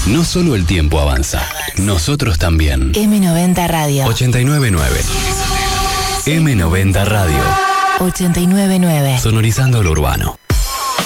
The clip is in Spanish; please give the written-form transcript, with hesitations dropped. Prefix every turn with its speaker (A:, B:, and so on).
A: No solo el tiempo avanza, nosotros también.
B: M90 Radio.
A: 899. M90 Radio.
B: 899.
A: Sonorizando lo urbano.